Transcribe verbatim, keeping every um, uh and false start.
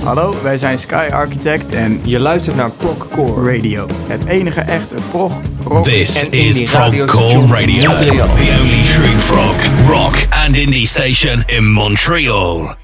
Hallo, wij zijn Sky Architect en je luistert naar Progcore Radio. Het enige echte prog, rock This en is indie radio Progcore station in Radio, Montreal. the only true prog, rock and indie station in Montreal.